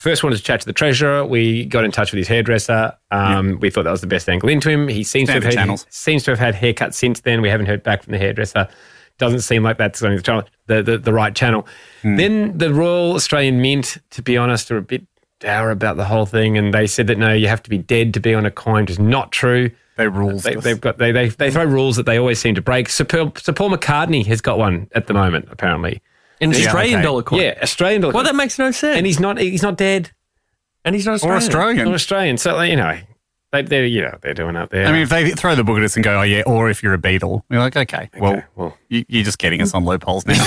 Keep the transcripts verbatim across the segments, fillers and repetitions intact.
First wanted to chat to the treasurer. We got in touch with his hairdresser. Um, yeah. We thought that was the best angle into him. He seems to, have had, he seems to have had haircuts since then. We haven't heard back from the hairdresser. Doesn't seem like that's going to the, the, the, the right channel. Mm. Then the Royal Australian Mint, to be honest, are a bit dour about the whole thing, and they said that, no, you have to be dead to be on a coin, which is not true. They rules. They, they've got they, they they throw rules that they always seem to break. Sir Paul, Sir Paul McCartney has got one at the moment, apparently. An yeah, Australian okay. dollar coin? Yeah, Australian dollar well, coin. Well, that makes no sense. And he's not he's not dead. And he's not Australian. Or Australian. Or Australian. So, you know, they, they're, you know, they're doing up there. I mean, if they throw the book at us and go, oh, yeah, or if you're a Beatle, you're like, okay, okay well, well. You, you're just getting us on loopholes now.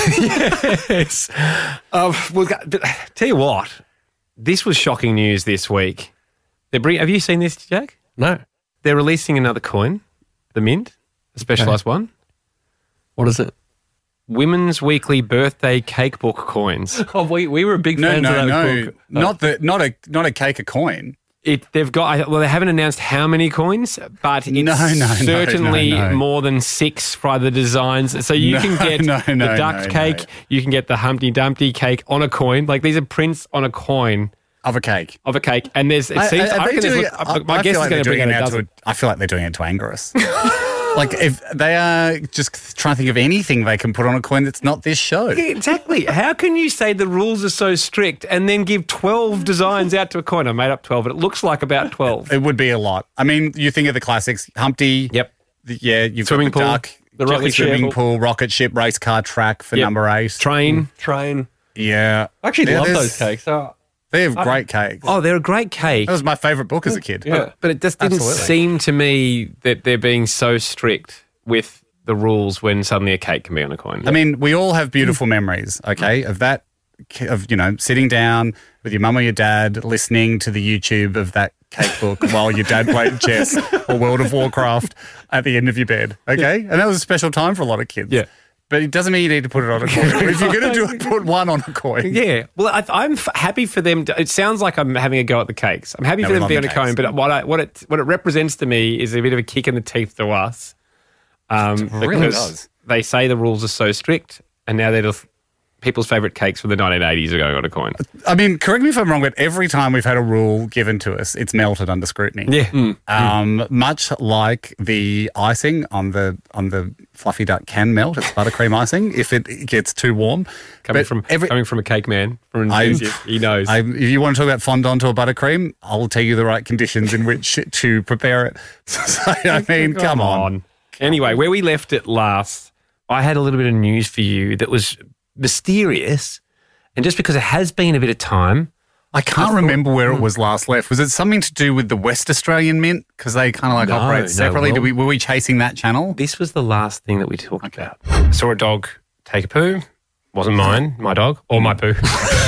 Yes. Um, well, tell you what, this was shocking news this week. They're bring, have you seen this, Jack? No. They're releasing another coin, the Mint, a specialised okay. one. What is it? Women's Weekly Birthday Cake Book coins. Oh, we we were big no, fans no, of that no. book. No, not the not a not a cake, a coin. It they've got well they haven't announced how many coins, but it's no, no, certainly no, no, no. more than six by the designs. So you no, can get no, no, the duck no, cake, no. you can get the Humpty Dumpty cake on a coin. Like these are prints on a coin. Of a cake. Of a cake. And there's, it seems, I, I, I reckon there's, I, my I guess is like going to bring out a out dozen. To a, I feel like they're doing it to anger us. Like if they are just trying to think of anything they can put on a coin that's not this show. Yeah, exactly. How can you say the rules are so strict and then give twelve designs out to a coin? I made up twelve, but it looks like about twelve. It would be a lot. I mean, you think of the classics, Humpty. Yep. The, yeah, you've swimming got the pool, duck, the rocket swimming ship. pool, rocket ship, race car track for yep. number eight. Train. Mm. Train. Yeah. I actually yeah, love those cakes. Oh. They have great cakes. Oh, they're a great cake. That was my favourite book as a kid. Yeah. But it just didn't Absolutely. seem to me that they're being so strict with the rules when suddenly a cake can be on a coin. I mean, we all have beautiful memories, okay, of that, of, you know, sitting down with your mum or your dad, listening to the YouTube of that cake book while your dad played chess or World of Warcraft at the end of your bed, okay? And that was a special time for a lot of kids. Yeah. But it doesn't mean you need to put it on a coin. If you're going to do it, put one on a coin. Yeah. Well, I, I'm f- happy for them. To, it sounds like I'm having a go at the cakes. I'm happy No, for we them to be love on a the coin, cakes. but what I, what it what it represents to me is a bit of a kick in the teeth to us. Um, It really because does. they say the rules are so strict, and now they're the, people's favourite cakes from the nineteen eighties are going on a coin. I mean, correct me if I'm wrong, but every time we've had a rule given to us, it's melted under scrutiny. Yeah. Mm. Um, much like the icing on the on the fluffy duck can melt. It's buttercream icing if it gets too warm. Coming But from every, coming from a cake man, from an I- enthusiast, he knows. I, if you want to talk about fondant or buttercream, I'll tell you the right conditions in which to prepare it. So, I mean, come on. Anyway, where we left it last, I had a little bit of news for you that was mysterious, and just because it has been a bit of time, I can't thought- remember where it was last left. Was it something to do with the West Australian Mint? Because they kind of like No, operate no, separately. well- Did we, were we chasing that channel? this was the last thing that we talked about. I saw a dog take a poo. Wasn't mine, my dog, or my poo.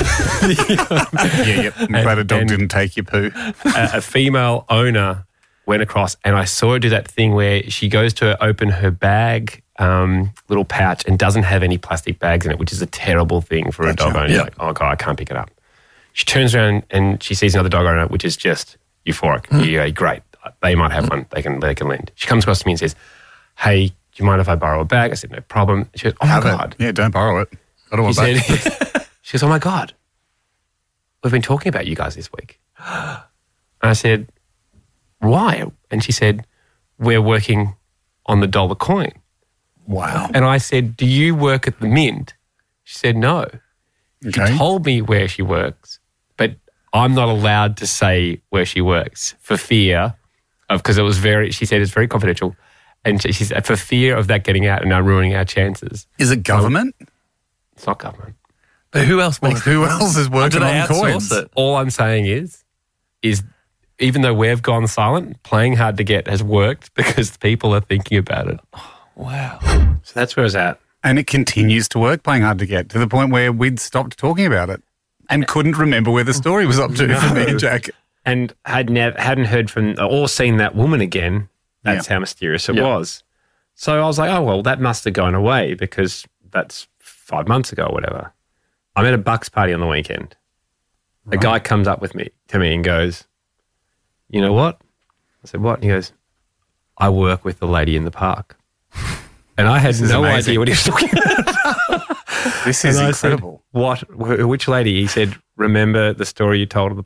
yeah, yep. I'm glad a dog and- didn't take your poo. a, a female owner went across, and I saw her do that thing where she goes to open her bag, um, little pouch, and doesn't have any plastic bags in it, which is a terrible thing for a Gotcha. dog owner. Yeah. Like, oh God, I can't pick it up. She turns around and she sees another dog owner, which is just euphoric. Mm. Yeah, great. They might have one. They can they can lend. She comes across to me and says, "Hey, do you mind if I borrow a bag?" I said, "No problem." She goes, "Oh my Have God." it. Yeah, don't borrow it. I don't want She that. said, she goes, "Oh my God, we've been talking about you guys this week." And I said, "Why?" And she said, "We're working on the dollar coin." Wow. And I said, "Do you work at the Mint?" She said, "No." Okay. She told me where she works, but I'm not allowed to say where she works for fear of, because it was very, she said it's very confidential. And she, she said, for fear of that getting out and now ruining our chances. Is it government? It's not government. But who else makes Who else is working do they on outsource coins? it? All I'm saying is, is even though we've gone silent, playing hard to get has worked because people are thinking about it. Wow. So that's where I was at. And it continues to work, playing hard to get, to the point where we'd stopped talking about it and couldn't remember where the story was up to for me and Jack. And had nev- hadn't heard from or seen that woman again. That's Yeah. how mysterious it Yeah. was. So I was like, oh, well, that must have gone away because that's five months ago or whatever. I'm at a Bucks party on the weekend. A guy comes up with me to me and goes, "You know what?" I said, "What?" And he goes, "I work with the lady in the park." And I had is no amazing. idea what he was talking about. This is And I incredible. said, "What? Wh- Which lady?" He said, remember the story you told of the